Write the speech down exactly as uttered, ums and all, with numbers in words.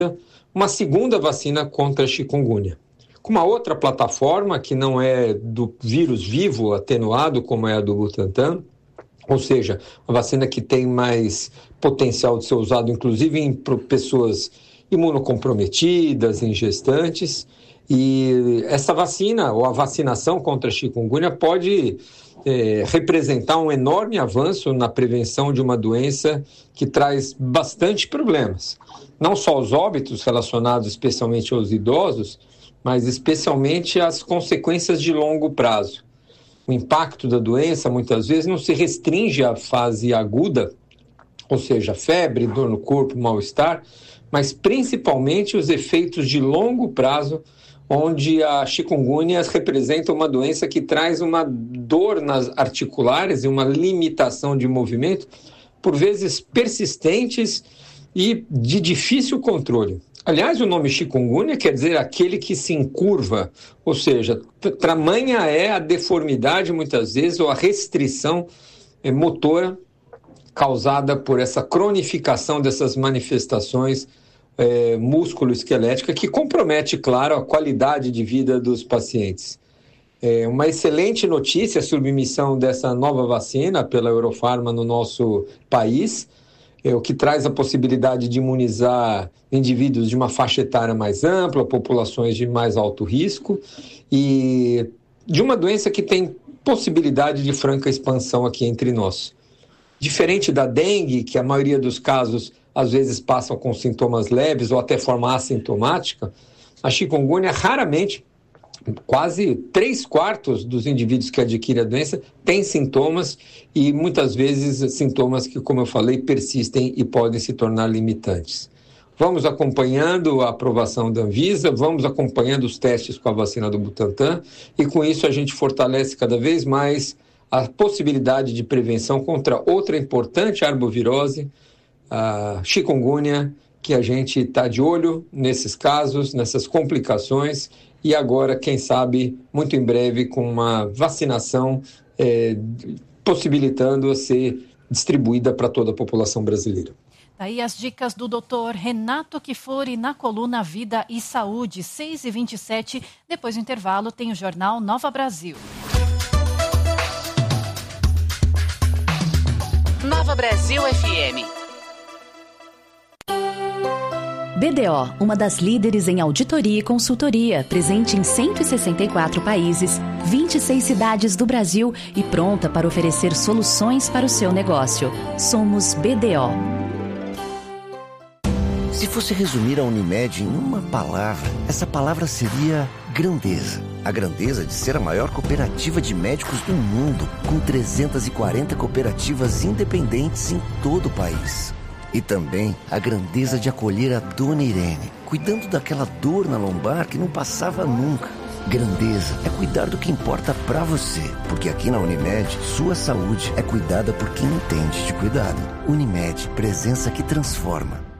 uma segunda vacina contra a chikungunya, com uma outra plataforma que não é do vírus vivo atenuado, como é a do Butantan, ou seja, uma vacina que tem mais potencial de ser usado, inclusive em pessoas imunocomprometidas, em gestantes. E essa vacina, ou a vacinação contra a chikungunya, pode é, representar um enorme avanço na prevenção de uma doença que traz bastante problemas. Não só os óbitos relacionados especialmente aos idosos, mas especialmente as consequências de longo prazo. O impacto da doença, muitas vezes, não se restringe à fase aguda, ou seja, febre, dor no corpo, mal-estar, mas principalmente os efeitos de longo prazo, onde a chikungunya representa uma doença que traz uma dor nas articulares e uma limitação de movimento, por vezes persistentes e de difícil controle. Aliás, o nome chikungunya quer dizer aquele que se encurva, ou seja, tamanha é a deformidade, muitas vezes, ou a restrição motora causada por essa cronificação dessas manifestações é, músculo-esqueléticas, que compromete, claro, a qualidade de vida dos pacientes. É uma excelente notícia a submissão dessa nova vacina pela Eurofarma no nosso país, é, o que traz a possibilidade de imunizar indivíduos de uma faixa etária mais ampla, populações de mais alto risco, e de uma doença que tem possibilidade de franca expansão aqui entre nós. Diferente da dengue, que a maioria dos casos às vezes passam com sintomas leves ou até forma assintomática, a chikungunya raramente, quase três quartos dos indivíduos que adquirem a doença têm sintomas e muitas vezes sintomas que, como eu falei, persistem e podem se tornar limitantes. Vamos acompanhando a aprovação da Anvisa, vamos acompanhando os testes com a vacina do Butantan e com isso a gente fortalece cada vez mais a possibilidade de prevenção contra outra importante arbovirose, a chikungunya, que a gente está de olho nesses casos, nessas complicações, e agora, quem sabe, muito em breve, com uma vacinação é, possibilitando a ser distribuída para toda a população brasileira. Aí as dicas do doutor Renato Kifuri na coluna Vida e Saúde, seis e vinte e sete. Depois do intervalo tem o Jornal Nova Brasil. Nova Brasil F M. B D O, uma das líderes em auditoria e consultoria, presente em cento e sessenta e quatro países, vinte e seis cidades do Brasil e pronta para oferecer soluções para o seu negócio. Somos B D O. Se fosse resumir a Unimed em uma palavra, essa palavra seria grandeza. A grandeza de ser a maior cooperativa de médicos do mundo, com trezentas e quarenta cooperativas independentes em todo o país. E também a grandeza de acolher a Dona Irene, cuidando daquela dor na lombar que não passava nunca. Grandeza é cuidar do que importa pra você, porque aqui na Unimed, sua saúde é cuidada por quem entende de cuidado. Unimed, presença que transforma.